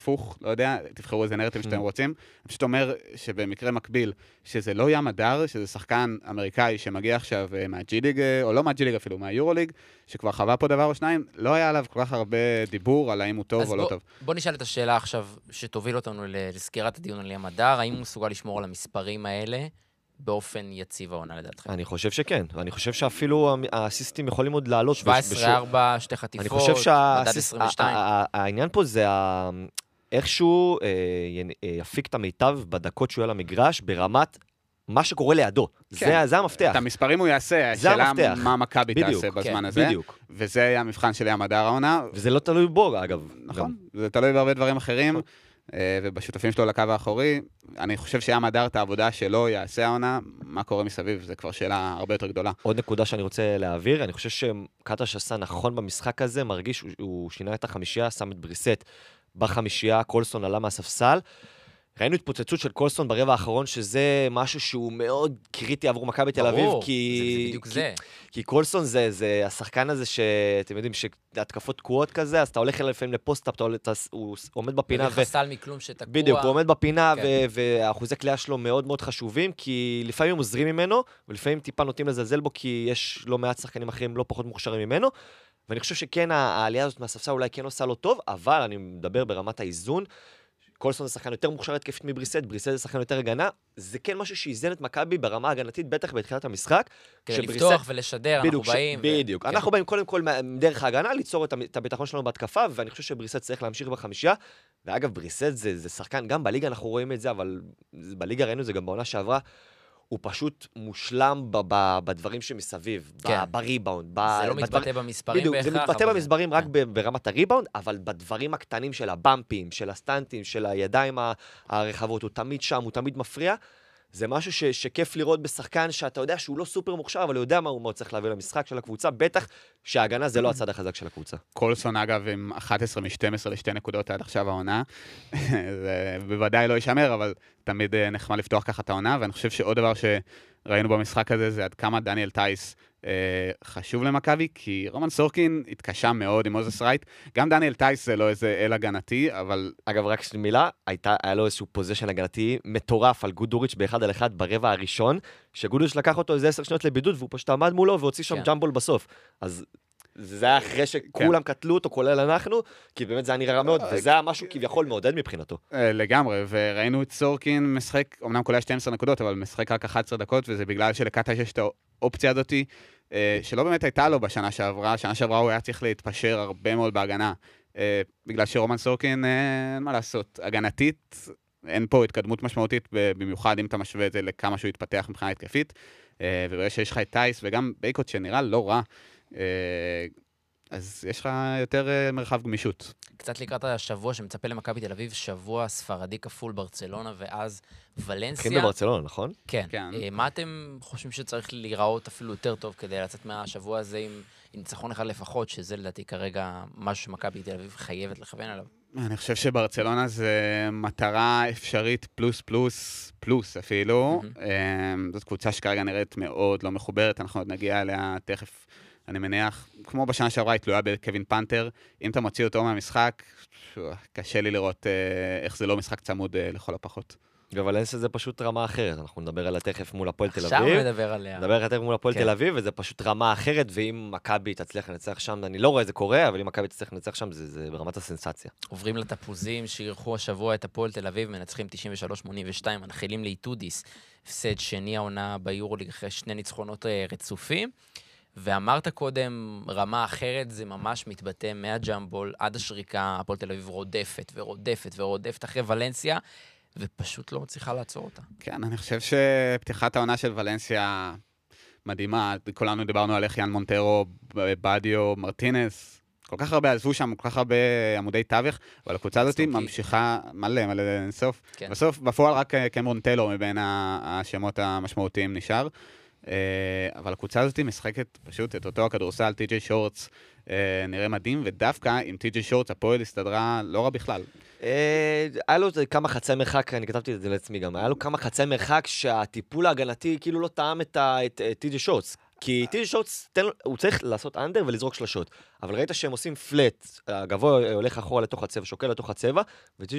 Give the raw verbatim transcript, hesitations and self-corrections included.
הפוך, לא יודע, תבחרו איזה נרטיב שאתם רוצים. אני פשוט אומר שבמקרה מקביל, שזה לא ים הדר, שזה שחקן אמריקאי שמגיע עכשיו מהג'י-ליג, או לא מהג'י-ליג אפילו, מהיורוליג, שכבר חווה פה דבר או שניים, לא היה עליו כל כך הרבה דיבור על האם הוא טוב או לא טוב. בוא נשאל את השאלה עכשיו, שתוביל אותנו לסקירת הדיון על ים הדר, האם הוא מסוגל לשמור על המספרים האלה באופן יציב העונה לדעתכם? אני חושב שכן, ואני חושב שאפילו האסיסטים יכולים עוד לעלות. שבע עשרה ארבע, שתי חטיפות, אני חושב שהעניין העניין פה זה איכשהו יפיק את המיטב בדקות שהוא על המגרש, ברמת מה שקורה לידו. זה המפתח. את המספרים הוא יעשה, השאלה מה מכבי תעשה בזמן הזה. וזה היה המבחן של ים הדר העונה. וזה לא תלוי בו, אגב. נכון, זה תלוי בהרבה דברים אחרים. ובשותפים שלו לקו האחורי, אני חושב שים הדר את העבודה שלו יעשה העונה, מה קורה מסביב, זה כבר שאלה הרבה יותר גדולה. עוד נקודה שאני רוצה להעביר, אני חושב שקטש עשה נכון במשחק הזה, מרגיש, הוא שינה את החמישייה, שם את בריסט בחמישייה, קולסון עלה מהספסל, ראינו התפוצצות של קולסון ברבע האחרון, שזה משהו שהוא מאוד קריטי עבור מכבי תל אביב, כי... זה בדיוק זה. כי קולסון זה, זה השחקן הזה שאתם יודעים, שהתקפות תקועות כזה, אז אתה הולך לפעמים לפוסט-אפ, הוא עומד בפינה... וחסל מכלום שתקוע. בדיוק, הוא עומד בפינה, והאחוזי קליעה שלו מאוד מאוד חשובים, כי לפעמים הם עוזרים ממנו, ולפעמים טיפה נוטים לזלזל בו, כי יש לא מעט שחקנים אחרים לא פחות מוכשרים ממנו, ואני חושב שכן, העלייה הזאת מהספסל אולי כן עושה לו טוב, אבל אני מדבר ברמת האיזון, קולסון זה שחקן יותר מוכשר התקפית מבריסט, בריסט זה שחקן יותר הגנה, זה כן משהו שאיזן את מכבי ברמה הגנתית, בטח בתחילת המשחק. כדי לפתוח ולשדר, אנחנו באים. בדיוק, אנחנו באים קודם כל דרך ההגנה, ליצור את הביטחון שלנו בהתקפה, ואני חושב שבריסט צריך להמשיך בחמישייה, ואגב, בריסט זה שחקן, גם בליגה אנחנו רואים את זה, אבל בליגה ראינו זה גם בעונה שעברה, הוא פשוט מושלם בדברים שמסביב, בריבאונד. זה לא מתבטא במספרים בהכרח. זה מתבטא במספרים רק ברמת הריבאונד, אבל בדברים הקטנים של הבמפים, של הסטנטים, של הידיים הרחבות, הוא תמיד שם, הוא תמיד מפריע. זה משהו שכיף לראות בשחקן שאתה יודע שהוא לא סופר מוכשר, אבל הוא יודע מה הוא צריך להביא למשחק של הקבוצה, בטח שההגנה זה לא הצד החזק של הקבוצה. קולסון אגב עם אחת עשרה משתים עשרה לשתי נקודות עד עכשיו העונה, זה בוודאי לא יישמר, אבל תמיד נחמד לפתוח ככה את העונה, ואני חושב שעוד דבר שראינו במשחק הזה, זה עד כמה דניאל טייס חשוב למכבי, כי רומן סורקין התקשה מאוד עם מוזס רייט, גם דניאל טייס זה לא איזה אל הגנתי, אבל... אגב, רק מילה, הייתה, היה לו איזשהו פוזיישן הגנתי מטורף על גודוריץ' באחד על אחד ברבע הראשון, שגודוריץ' לקח אותו איזה עשר שניות לבידוד, והוא פשוט עמד מולו והוציא שם ג'מבול בסוף. אז זה היה אחרי שכולם קטלו אותו, כולל אנחנו, כי באמת זה היה נראה רע מאוד, וזה היה משהו כביכול מעודד מבחינתו. לגמרי, וראינו את סורקין משחק, אמנם כולל שתים עשרה נקודות, אבל משחק רק אחת עשרה דקות, וזה בגלל שלקטש יש את האופציה הזאת, שלא באמת הייתה לו בשנה שעברה, שנה שעברה הוא היה צריך להתפשר הרבה מאוד בהגנה, בגלל שרומן סורקין, אין מה לעשות, הגנתית, אין פה התקדמות משמעותית, במיוחד אם אתה משווה את זה לכמה שהוא התפתח מבחינה התקפית, וברגע שיש לך את טייס וגם בייקוט שנראה לא רע, אז יש לך יותר מרחב גמישות. קצת לקראת השבוע שמצפה למכבי תל אביב, שבוע ספרדי כפול ברצלונה ואז ולנסיה. התחיל בברצלונה, נכון? כן. מה אתם חושבים שצריך להיראות אפילו יותר טוב כדי לצאת מהשבוע הזה עם ניצחון אחד לפחות, שזה לדעתי כרגע משהו שמכבי תל אביב חייבת לכוון עליו? אני חושב שברצלונה זה מטרה אפשרית פלוס פלוס פלוס אפילו. זאת קבוצה שכרגע נראית מאוד לא מחוברת, אנחנו עוד נגיע אליה תכף. אני מניח, כמו בשנה שעברה, היא תלויה בקווין פנתר, אם אתה מוציא אותו מהמשחק, קשה לי לראות איך זה לא משחק צמוד לכל הפחות. ולנסיה זה פשוט רמה אחרת, אנחנו נדבר עליה תכף מול הפועל תל אביב. עכשיו נדבר עליה. נדבר עליה תכף מול הפועל תל אביב, וזה פשוט רמה אחרת, ואם מכבי תצליח לנצח שם, אני לא רואה זה קורה, אבל אם מכבי תצליח לנצח שם, זה ברמת הסנסציה. עוברים לתפוזים שאירחו השבוע את הפועל תל אביב, מנצחים תשעים ושלוש שמונים ושתיים, מנחילים לאיטודיס, הפסד שני העונה ביורוליג אחרי שני ניצחונות רצופים. ואמרת קודם, רמה אחרת זה ממש מתבטא מהג'מבול עד השריקה, הפועל תל אביב רודפת ורודפת ורודפת אחרי ולנסיה, ופשוט לא מצליחה לעצור אותה. כן, אני חושב שפתיחת העונה של ולנסיה מדהימה, כולנו דיברנו על איך יאן מונטרו, בדיו, מרטינס, כל כך הרבה עזבו שם, כל כך הרבה עמודי תווך, אבל הקבוצה הזאת ממשיכה מלא, מלא אינסוף. בסוף, בפועל רק קמרון טלור מבין השמות המשמעותיים נשאר. אבל הקבוצה הזאת משחקת פשוט את אותו הכדורסל, טי.ג'יי שורטס נראה מדהים, ודווקא עם טי.ג'יי שורטס הפועל הסתדרה לא רע בכלל. היה לו כמה חצי מרחק, אני כתבתי את זה לעצמי גם, היה לו כמה חצי מרחק שהטיפול ההגנתי כאילו לא טעם את טי.ג'יי שורטס, כי טי.ג'יי שורטס הוא צריך לעשות אנדר ולזרוק שלשות, אבל ראית שהם עושים פלט, הגבוה הולך אחורה לתוך הצבע, שוקל לתוך הצבע, וטי.ג'יי